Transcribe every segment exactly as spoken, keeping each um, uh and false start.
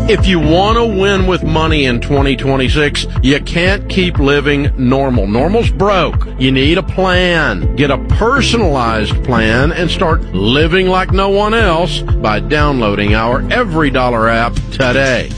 If you want to win with money in twenty twenty-six, you can't keep living normal. Normal's broke. You need a plan. Get a personalized plan and start living like no one else by downloading our Every Dollar app today.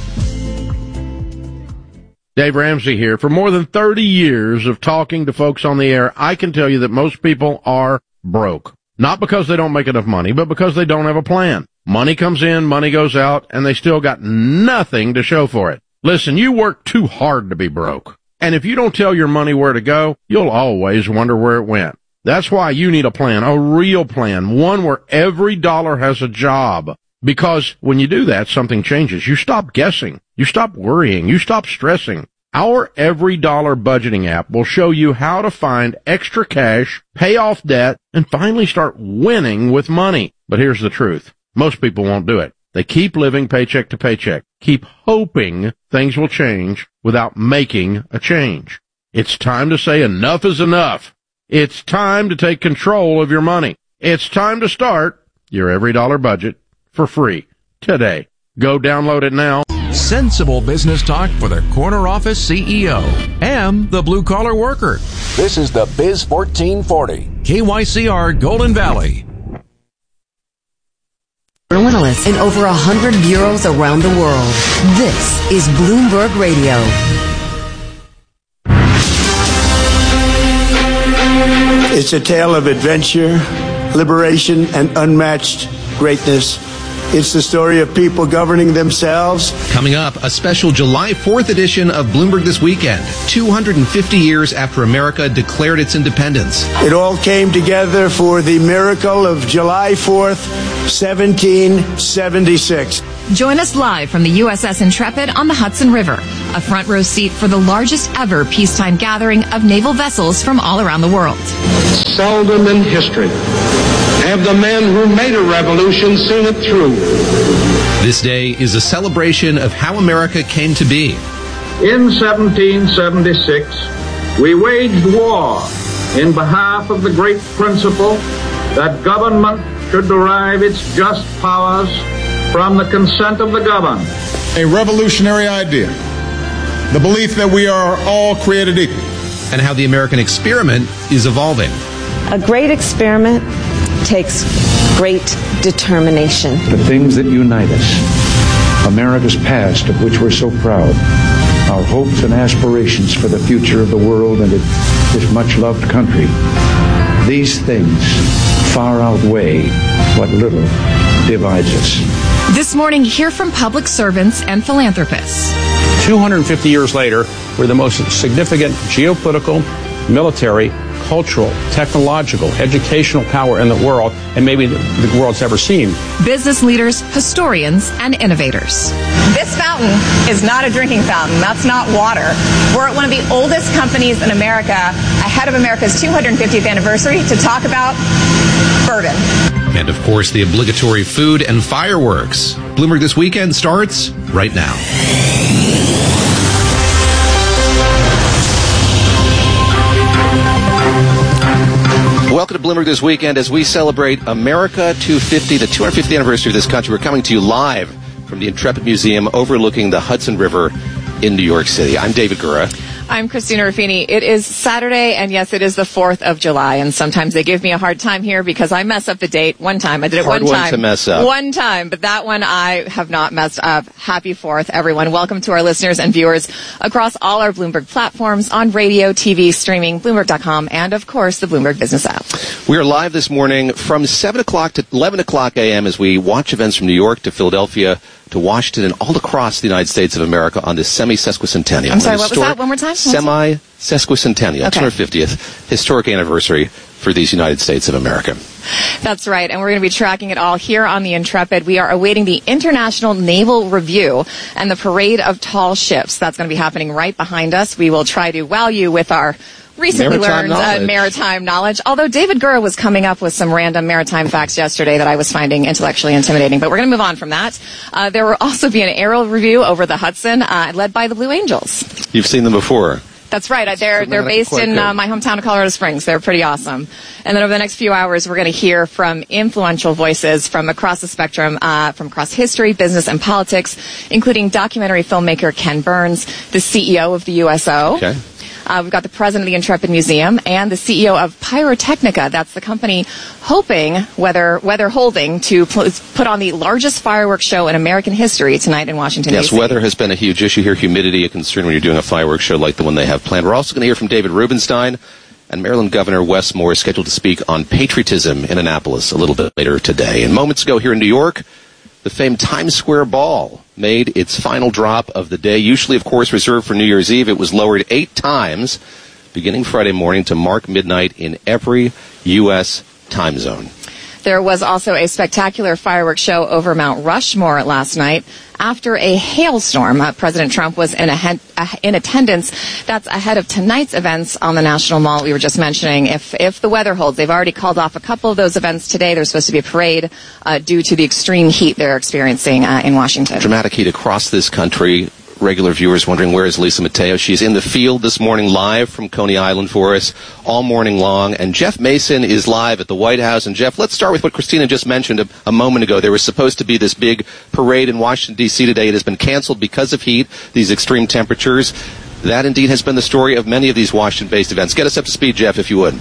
Dave Ramsey here. For more than thirty years of talking to folks on the air, I can tell you that most people are broke. Not because they don't make enough money, but because they don't have a plan. Money comes in, money goes out, and they still got nothing to show for it. Listen, you work too hard to be broke. And if you don't tell your money where to go, you'll always wonder where it went. That's why you need a plan, a real plan, one where every dollar has a job. Because when you do that, something changes. You stop guessing. You stop worrying. You stop stressing. Our Every Dollar budgeting app will show you how to find extra cash, pay off debt, and finally start winning with money. But here's the truth. Most people won't do it. They keep living paycheck to paycheck, keep hoping things will change without making a change. It's time to say enough is enough. It's time to take control of your money. It's time to start your Every Dollar budget for free today. Go download it now. Sensible business talk for the corner office C E O and the blue-collar worker. This is the Biz fourteen forty. K Y C R Golden Valley. Journalists in over a hundred bureaus around the world. This is Bloomberg Radio. It's a tale of adventure, liberation, and unmatched greatness. It's the story of people governing themselves. Coming up, a special July fourth edition of Bloomberg This Weekend, two hundred fifty years after America declared its independence. It all came together for the miracle of July fourth, seventeen seventy-six. Join us live from the U S S Intrepid on the Hudson River, a front row seat for the largest ever peacetime gathering of naval vessels from all around the world. Seldom in history have the men who made a revolution seen it through. This day is a celebration of how America came to be. In seventeen seventy-six, we waged war in behalf of the great principle that government should derive its just powers from the consent of the governed. A revolutionary idea, the belief that we are all created equal. And how the American experiment is evolving. A great experiment takes great determination. The things that unite us, America's past of which we're so proud, our hopes and aspirations for the future of the world and this much-loved country, these things far outweigh what little divides us. This morning, hear from public servants and philanthropists. two hundred fifty years later, we're the most significant geopolitical, military, cultural, technological, educational power in the world, and maybe the world's ever seen. Business leaders, historians, and innovators. This fountain is not a drinking fountain. That's not water. We're at one of the oldest companies in America, ahead of America's two hundred fiftieth anniversary, to talk about bourbon. And, of course, the obligatory food and fireworks. Bloomberg This Weekend starts right now. Welcome to Bloomberg This Weekend as we celebrate America two fifty, the two hundred fiftieth anniversary of this country. We're coming to you live from the Intrepid Museum overlooking the Hudson River in New York City. I'm David Gura. I'm Christina Ruffini. It is Saturday, and yes, it is the fourth of July, and sometimes they give me a hard time here because I mess up the date one time. I did it hard one one time. to mess up. One time, but that one I have not messed up. Happy fourth, everyone. Welcome to our listeners and viewers across all our Bloomberg platforms on radio, T V, streaming, Bloomberg dot com, and, of course, the Bloomberg Business app. We are live this morning from seven o'clock to eleven o'clock a.m. as we watch events from New York to Philadelphia to Washington and all across the United States of America on this semi-sesquicentennial. I'm sorry, what was that? One more time? Semi-sesquicentennial, okay. two hundred fiftieth historic anniversary for these United States of America. That's right, and we're going to be tracking it all here on the Intrepid. We are awaiting the International Naval Review and the Parade of Tall Ships. That's going to be happening right behind us. We will try to wow you with our recently maritime learned uh, maritime knowledge, although David Gura was coming up with some random maritime facts yesterday that I was finding intellectually intimidating. But we're going to move on from that. Uh, there will also be an aerial review over the Hudson, uh, led by the Blue Angels. You've seen them before. That's right. They're they're based in uh, my hometown of Colorado Springs. They're pretty awesome. And then over the next few hours, we're going to hear from influential voices from across the spectrum, uh, from across history, business, and politics, including documentary filmmaker Ken Burns, the C E O of the U S O. Okay. Uh, we've got the president of the Intrepid Museum and the C E O of Pyrotechnica. That's the company hoping, weather, weather holding, to pl- put on the largest fireworks show in American history tonight in Washington, yes, D C. Yes, weather has been a huge issue here. Humidity, a concern when you're doing a fireworks show like the one they have planned. We're also going to hear from David Rubenstein, and Maryland Governor Wes Moore is scheduled to speak on patriotism in Annapolis a little bit later today. And moments ago here in New York, the famed Times Square Ball made its final drop of the day. Usually, of course, reserved for New Year's Eve. It was lowered eight times beginning Friday morning to mark midnight in every U S time zone. There was also a spectacular fireworks show over Mount Rushmore last night. After a hailstorm, uh, President Trump was in, a, uh, in attendance. That's ahead of tonight's events on the National Mall we were just mentioning. If if the weather holds, they've already called off a couple of those events today. There's supposed to be a parade uh, due to the extreme heat they're experiencing uh, in Washington. Dramatic heat across this country. Regular viewers wondering, where is Lisa Mateo? She's in the field this morning live from Coney Island for us all morning long. And Jeff Mason is live at the White House. And Jeff, let's start with what Christina just mentioned a, a moment ago. There was supposed to be this big parade in Washington, D C today. It has been canceled because of heat, these extreme temperatures. That indeed has been the story of many of these Washington-based events. Get us up to speed, Jeff, if you would.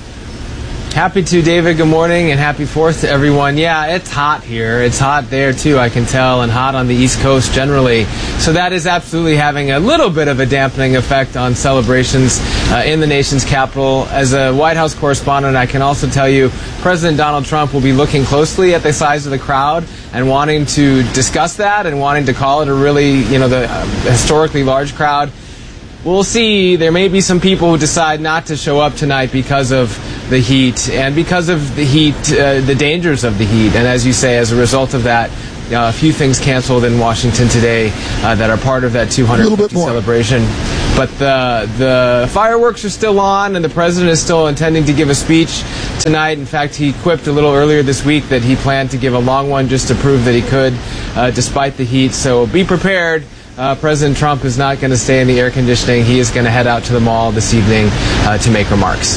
Happy to, David. Good morning and happy fourth to everyone. Yeah, it's hot here. It's hot there, too, I can tell, and hot on the East Coast generally. So that is absolutely having a little bit of a dampening effect on celebrations uh, in the nation's capital. As a White House correspondent, I can also tell you President Donald Trump will be looking closely at the size of the crowd and wanting to discuss that and wanting to call it a really, you know, the uh, historically large crowd. We'll see. There may be some people who decide not to show up tonight because of the heat and because of the heat, uh, the dangers of the heat. And as you say, as a result of that, uh, a few things canceled in Washington today uh, that are part of that two hundred fifty celebration. But the the fireworks are still on, and the president is still intending to give a speech tonight. In fact, he quipped a little earlier this week that he planned to give a long one just to prove that he could, uh, despite the heat. So be prepared. Uh, President Trump is not going to stay in the air conditioning. He is going to head out to the mall this evening uh, to make remarks.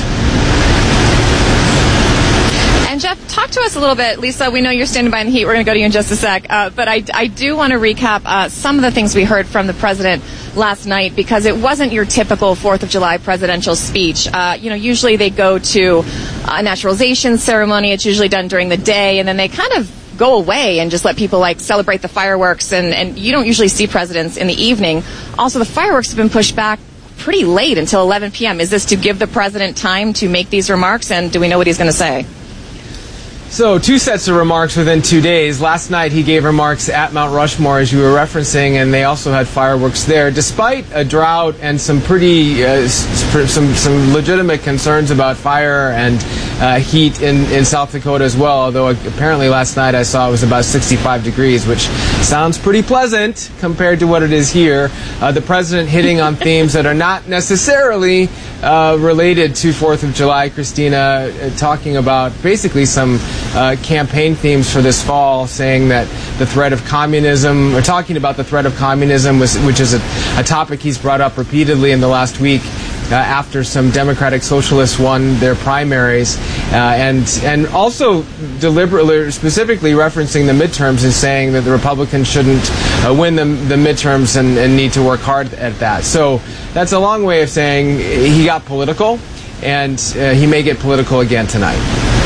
And Jeff, talk to us a little bit. Lisa, we know you're standing by in the heat. We're going to go to you in just a sec. Uh, but I, I do want to recap uh, some of the things we heard from the president last night, because it wasn't your typical fourth of July presidential speech. Uh, you know, usually they go to a naturalization ceremony. It's usually done during the day, and then they kind of go away and just let people like celebrate the fireworks, and, and you don't usually see presidents in the evening. Also, the fireworks have been pushed back pretty late until eleven p.m. Is this to give the president time to make these remarks, and do we know what he's going to say? So, two sets of remarks within two days. Last night he gave remarks at Mount Rushmore, as you were referencing, and they also had fireworks there. Despite a drought and some pretty, uh, some some legitimate concerns about fire and uh, heat in, in South Dakota as well, although apparently last night I saw it was about sixty-five degrees, which sounds pretty pleasant compared to what it is here. Uh, the president hitting on themes that are not necessarily uh, related to fourth of July, Christina, uh, talking about basically some Uh, campaign themes for this fall, saying that the threat of communism, or talking about the threat of communism, was, which is a, a topic he's brought up repeatedly in the last week uh, after some Democratic Socialists won their primaries, uh, and and also deliberately, specifically referencing the midterms and saying that the Republicans shouldn't uh, win the, the midterms and, and need to work hard at that. So that's a long way of saying he got political, and uh, he may get political again tonight.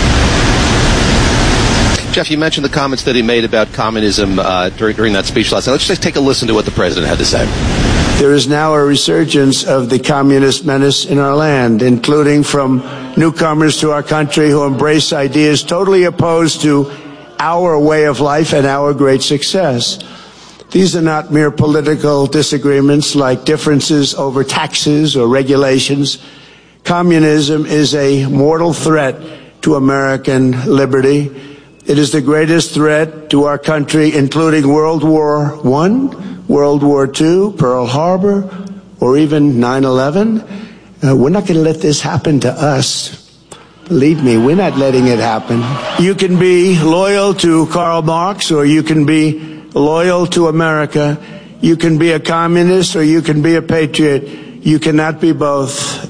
Jeff, you mentioned the comments that he made about communism uh, during, during that speech last night. Let's just take a listen to what the president had to say. There is now a resurgence of the communist menace in our land, including from newcomers to our country who embrace ideas totally opposed to our way of life and our great success. These are not mere political disagreements like differences over taxes or regulations. Communism is a mortal threat to American liberty. It is the greatest threat to our country, including World War One, World War Two, Pearl Harbor, or even nine eleven. Uh, we're not going to let this happen to us. Believe me, we're not letting it happen. You can be loyal to Karl Marx, or you can be loyal to America. You can be a communist, or you can be a patriot. You cannot be both.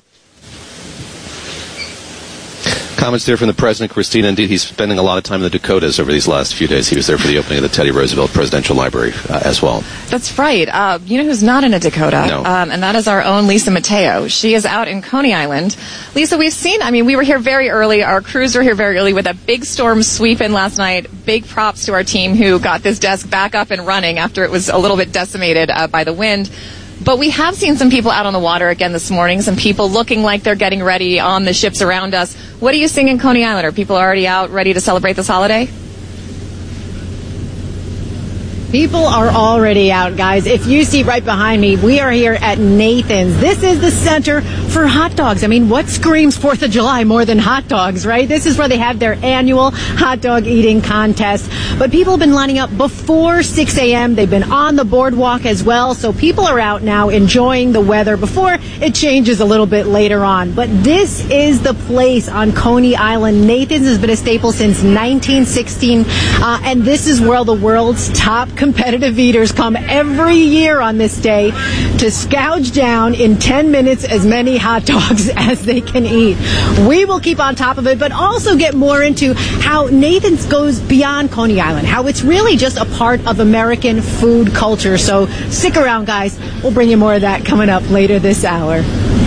Comments there from the president, Christina. Indeed, he's spending a lot of time in the Dakotas over these last few days. He was there for the opening of the Teddy Roosevelt Presidential Library uh, as well. That's right. Uh, you know who's not in a Dakota? No. Um, and that is our own Lisa Mateo. She is out in Coney Island. Lisa, we've seen, I mean, we were here very early. Our crews were here very early with a big storm sweep in last night. Big props to our team who got this desk back up and running after it was a little bit decimated uh, by the wind. But we have seen some people out on the water again this morning, some people looking like they're getting ready on the ships around us. What are you seeing in Coney Island? Are people already out ready to celebrate this holiday? People are already out, guys. If you see right behind me, we are here at Nathan's. This is the center for hot dogs. I mean, what screams fourth of July more than hot dogs, right? This is where they have their annual hot dog eating contest. But people have been lining up before six a.m. They've been on the boardwalk as well. So people are out now enjoying the weather before it changes a little bit later on. But this is the place on Coney Island. Nathan's has been a staple since nineteen sixteen. Uh, and this is where the world's top competitive eaters come every year on this day to scourge down in ten minutes as many hot dogs as they can eat. We will keep on top of it, but also get more into how Nathan's goes beyond Coney Island, how it's really just a part of American food culture. So stick around, guys. We'll bring you more of that coming up later this hour.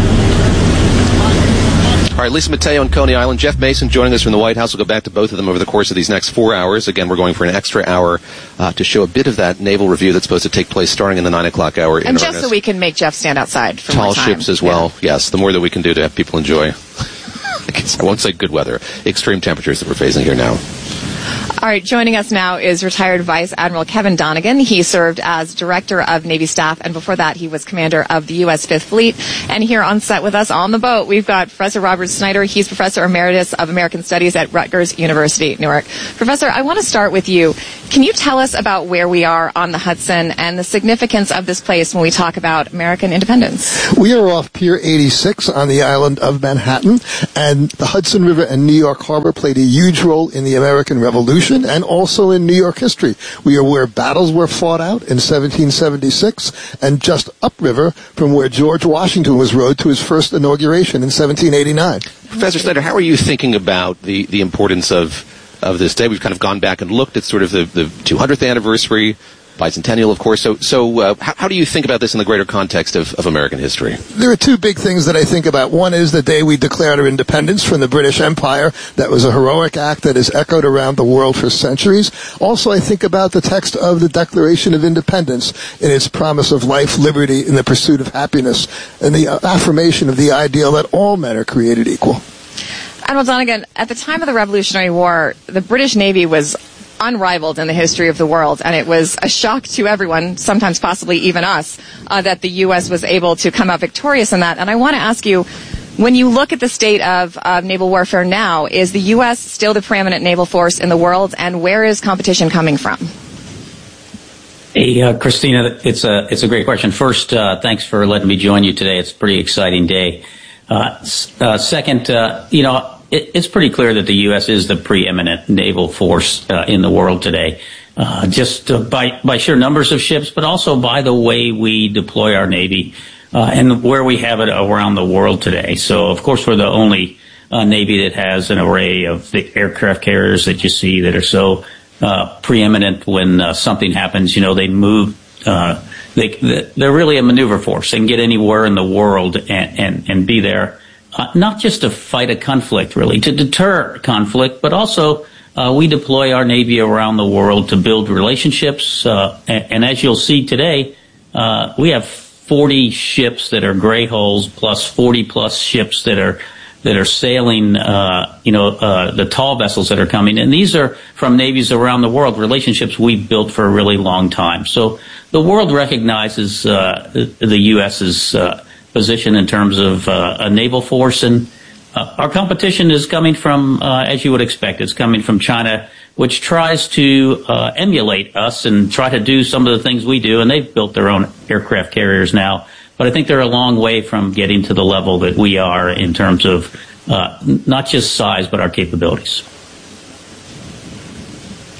All right, Lisa Mateo and Coney Island. Jeff Mason joining us from the White House. We'll go back to both of them over the course of these next four hours. Again, we're going for an extra hour uh, to show a bit of that naval review that's supposed to take place starting in the nine o'clock hour. And in just earnest. so we can make Jeff stand outside for Tall more time. ships as well. Yeah. Yes, the more that we can do to have people enjoy. I guess I won't say good weather. Extreme temperatures that we're facing here now. All right, joining us now is retired Vice Admiral Kevin Donegan. He served as Director of Navy Staff, and before that, he was Commander of the U S Fifth Fleet. And here on set with us on the boat, we've got Professor Robert Snyder. He's Professor Emeritus of American Studies at Rutgers University, Newark. Professor, I want to start with you. Can you tell us about where we are on the Hudson and the significance of this place when we talk about American independence? We are off Pier eighty-six on the island of Manhattan, and the Hudson River and New York Harbor played a huge role in the American Revolution and also in New York history. We are where battles were fought out in seventeen seventy-six and just upriver from where George Washington was rode to his first inauguration in seventeen eighty-nine. Professor Snyder, how are you thinking about the, the importance of, of this day? We've kind of gone back and looked at sort of the, the two hundredth anniversary, bicentennial, of course. So, so uh, how, how do you think about this in the greater context of, of American history? There are two big things that I think about. One is the day we declared our independence from the British Empire. That was a heroic act that has echoed around the world for centuries. Also, I think about the text of the Declaration of Independence in its promise of life, liberty, and the pursuit of happiness, and the affirmation of the ideal that all men are created equal. Admiral Donegan, at the time of the Revolutionary War, the British Navy was unrivaled in the history of the world, and it was a shock to everyone, sometimes possibly even us, uh, that the U S was able to come out victorious in that. And I want to ask you, when you look at the state of uh, naval warfare now, is the U S still the preeminent naval force in the world, and where is competition coming from? Hey, uh, Christina, it's a it's a great question. First, uh, thanks for letting me join you today. It's a pretty exciting day. Uh, uh, second, uh, you know, it, it's pretty clear that the U S is the preeminent naval force uh, in the world today, uh, just uh, by by sheer numbers of ships, but also by the way we deploy our Navy uh, and where we have it around the world today. So, of course, we're the only uh, Navy that has an array of the aircraft carriers that you see that are so uh, preeminent. When uh, something happens, you know, they move. Uh, they they're really a maneuver force. They can get anywhere in the world and and, and be there. Uh, not just to fight a conflict, really, to deter conflict, but also uh, we deploy our Navy around the world to build relationships. Uh, and, and as you'll see today, uh, we have forty ships that are gray hulls, plus forty plus ships that are that are sailing. Uh, you know, uh, the tall vessels that are coming, and these are from navies around the world. Relationships we've built for a really long time. So the world recognizes uh, the U.S.'s uh, position in terms of uh, a naval force, and uh, our competition is coming from, uh, as you would expect, it's coming from China, which tries to uh, emulate us and try to do some of the things we do, and they've built their own aircraft carriers now. But I think they're a long way from getting to the level that we are in terms of uh, not just size, but our capabilities.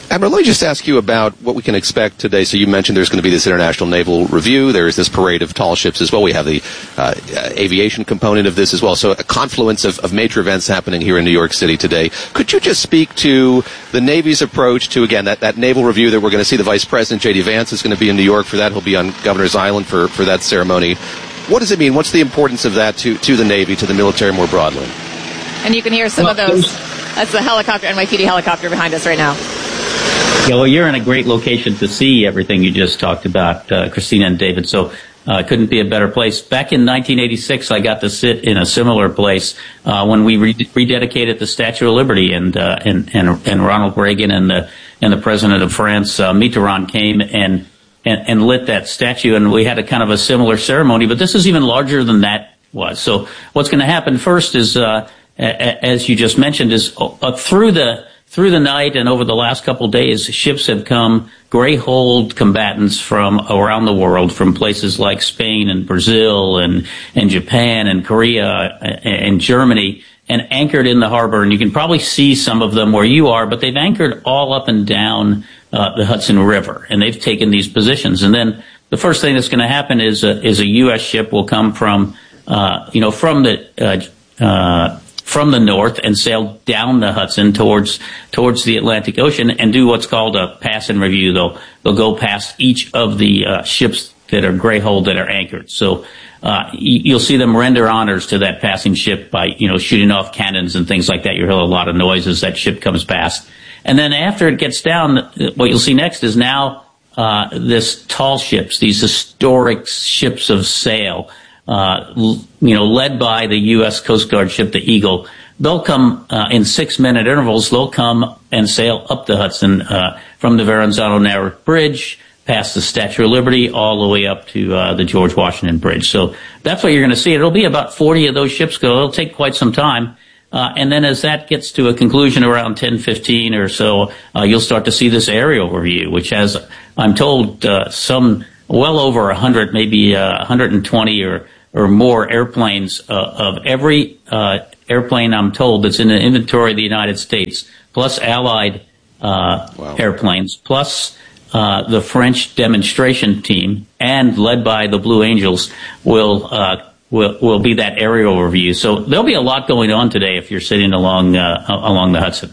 Admiral, let me just ask you about what we can expect today. So you mentioned there's going to be this International Naval Review. There is this parade of tall ships as well. We have the uh, aviation component of this as well. So a confluence of, of major events happening here in New York City today. Could you just speak to the Navy's approach to, again, that, that naval review that we're going to see? The Vice President, J D Vance, is going to be in New York for that. He'll be on Governor's Island for, for that ceremony. What does it mean? What's the importance of that to, to the Navy, to the military more broadly? And you can hear some well, of those. That's the helicopter, N Y P D helicopter behind us right now. Yeah, well, you're in a great location to see everything you just talked about, uh, Christina and David, so uh, couldn't be a better place. Back in nineteen eighty-six, I got to sit in a similar place uh, when we re- rededicated the Statue of Liberty, and uh, and, and and Ronald Reagan and the and the President of France, uh, Mitterrand, came and, and and lit that statue, and we had a kind of a similar ceremony, but this is even larger than that was. So what's going to happen first is, uh, a- as you just mentioned, is uh, through the Through the night and over the last couple of days, ships have come, gray-hulled combatants from around the world, from places like Spain and Brazil and, and Japan and Korea and Germany, and anchored in the harbor. And you can probably see some of them where you are, but they've anchored all up and down uh, the Hudson River, and they've taken these positions. And then the first thing that's going to happen is a, is a U S ship will come from, uh, you know, from the uh, uh from the north and sail down the Hudson towards towards the Atlantic Ocean and do what's called a pass and review. They'll they'll go past each of the uh, ships that are gray-hulled that are anchored. So uh, you'll see them render honors to that passing ship by, you know, shooting off cannons and things like that. You hear a lot of noise as that ship comes past. And then after it gets down, what you'll see next is now uh, this tall ships, these historic ships of sail. Uh, you know, led by the U S Coast Guard ship, the Eagle. They'll come uh, in six-minute intervals. They'll come and sail up the Hudson uh, from the Verrazano Narrow Bridge, past the Statue of Liberty, all the way up to uh, the George Washington Bridge. So that's what you're going to see. It'll be about forty of those ships go. It'll take quite some time. Uh, and then as that gets to a conclusion around ten fifteen or so, uh, you'll start to see this aerial review, which has, I'm told, uh, some well over one hundred, maybe uh, one hundred twenty or or more airplanes uh, of every uh, airplane, I'm told, that's in the inventory of the United States, plus allied uh, wow. airplanes, plus uh, the French demonstration team, and led by the Blue Angels, will uh, will will be that aerial review. So there'll be a lot going on today if you're sitting along uh, along the Hudson.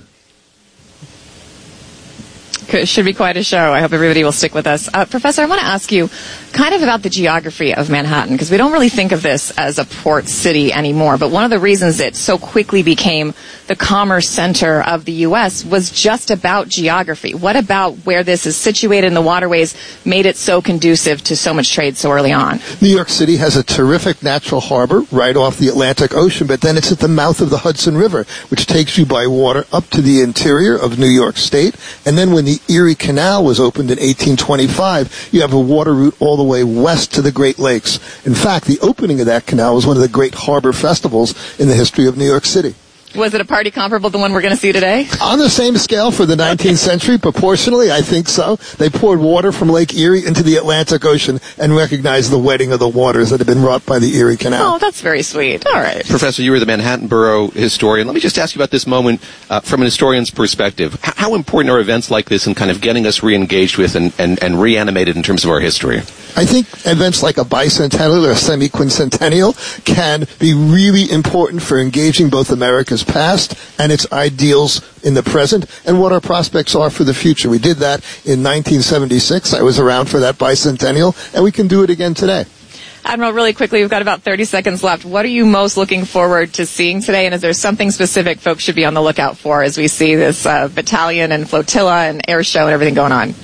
Should be quite a show. I hope everybody will stick with us. Uh, Professor, I want to ask you kind of about the geography of Manhattan, because we don't really think of this as a port city anymore. But one of the reasons it so quickly became the commerce center of the U S was just about geography. What about where this is situated in the waterways made it so conducive to so much trade so early on? New York City has a terrific natural harbor right off the Atlantic Ocean, but then it's at the mouth of the Hudson River, which takes you by water up to the interior of New York State. And then when the Erie Canal was opened in eighteen twenty-five, you have a water route all the way west to the Great Lakes. In fact, the opening of that canal was one of the great harbor festivals in the history of New York City. Was it a party comparable to the one we're going to see today? On the same scale for the nineteenth century, proportionally, I think so. They poured water from Lake Erie into the Atlantic Ocean and recognized the wetting of the waters that had been wrought by the Erie Canal. Oh, that's very sweet. All right. Professor, you were the Manhattan Borough historian. Let me just ask you about this moment uh, from an historian's perspective. H- how important are events like this in kind of getting us re-engaged with and, and, and reanimated in terms of our history? I think events like a bicentennial or a semi-quincentennial can be really important for engaging both America's past and its ideals in the present and what our prospects are for the future. We did that in nineteen seventy-six. I was around for that bicentennial, and we can do it again today. Admiral, really quickly, we've got about thirty seconds left. What are you most looking forward to seeing today, and is there something specific folks should be on the lookout for as we see this uh, battalion and flotilla and air show and everything going on?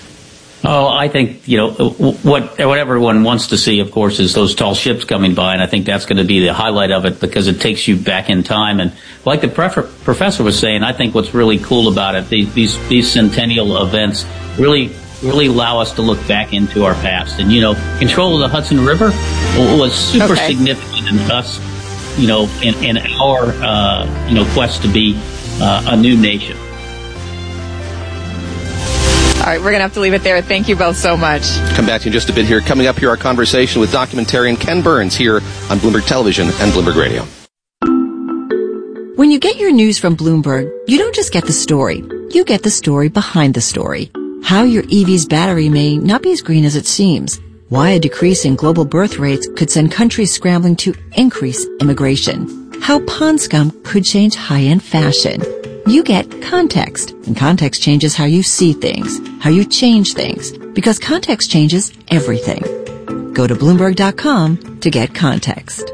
Oh, I think, you know, what what everyone wants to see, of course, is those tall ships coming by, and I think that's going to be the highlight of it because it takes you back in time. And like the prefer- professor was saying, I think what's really cool about it, these, these these centennial events really really allow us to look back into our past. And, you know, control of the Hudson River was super okay. significant in us, you know, in, in our, uh, you know, quest to be uh, a new nation. All right, we're going to have to leave it there. Thank you both so much. Come back to you in just a bit here. Coming up here, our conversation with documentarian Ken Burns here on Bloomberg Television and Bloomberg Radio. When you get your news from Bloomberg, you don't just get the story. You get the story behind the story. How your E V's battery may not be as green as it seems. Why a decrease in global birth rates could send countries scrambling to increase immigration. How pond scum could change high-end fashion. You get context, and context changes how you see things, how you change things, because context changes everything. Go to Bloomberg dot com to get context.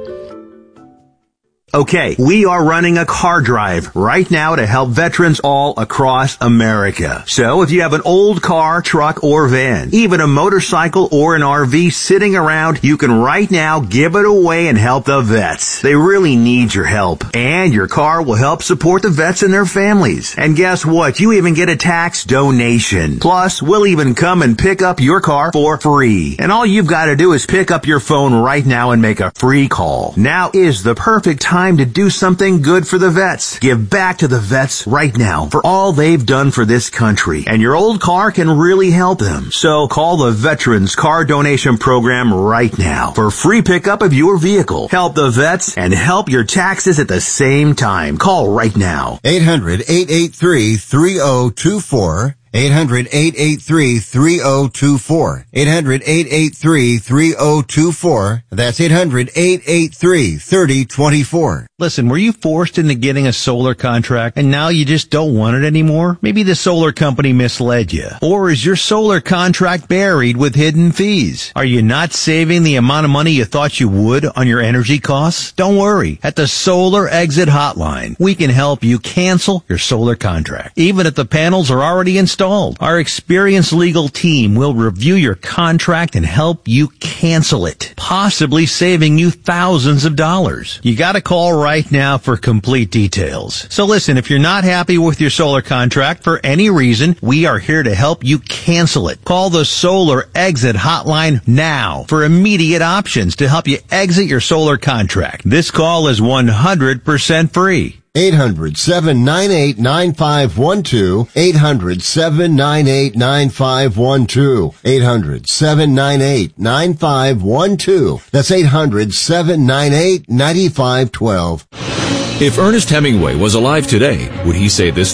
Okay, we are running a car drive right now to help veterans all across America. So if you have an old car, truck, or van, even a motorcycle or an R V sitting around, you can right now give it away and help the vets. They really need your help. And your car will help support the vets and their families. And guess what? You even get a tax donation. Plus, we'll even come and pick up your car for free. And all you've got to do is pick up your phone right now and make a free call. Now is the perfect time to do something good for the vets. Give back to the vets right now for all they've done for this country. And your old car can really help them. So call the Veterans Car Donation Program right now for free pickup of your vehicle. Help the vets and help your taxes at the same time. Call right now. eight hundred, eight eight three, three oh two four. eight hundred, eight eight three, three oh two four. eight hundred, eight eight three, three oh two four. That's eight hundred, eight eight three, three oh two four. Listen, were you forced into getting a solar contract and now you just don't want it anymore? Maybe the solar company misled you. Or is your solar contract buried with hidden fees? Are you not saving the amount of money you thought you would on your energy costs? Don't worry. At the Solar Exit Hotline, we can help you cancel your solar contract, even if the panels are already installed. Our experienced legal team will review your contract and help you cancel it, possibly saving you thousands of dollars. You gotta call right now for complete details. So listen, if you're not happy with your solar contract for any reason, we are here to help you cancel it. Call the Solar Exit Hotline now for immediate options to help you exit your solar contract. This call is one hundred percent free. eight hundred, seven nine eight, nine five one two. eight hundred, seven nine eight, nine five one two. eight hundred, seven nine eight, nine five one two. That's eight hundred, seven nine eight, nine five one two. If Ernest Hemingway was alive today, would he say this